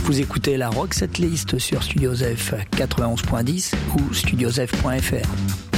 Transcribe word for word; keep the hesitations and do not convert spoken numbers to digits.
Vous écoutez la Rock Setlist sur Studiosf quatre-vingt-onze point dix ou studiosf point f r.